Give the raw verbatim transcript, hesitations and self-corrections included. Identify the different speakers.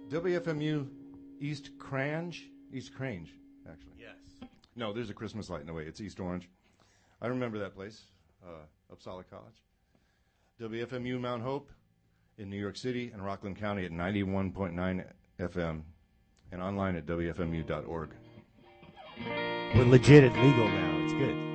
Speaker 1: W F M U East Crange? East Crange, actually.
Speaker 2: Yes.
Speaker 1: No, there's a Christmas light in the way. It's East Orange. I remember that place, uh, Uppsala College. W F M U Mount Hope in New York City and Rockland County at ninety-one point nine F M and online at W F M U dot org.
Speaker 3: We're legit and legal now. It's good.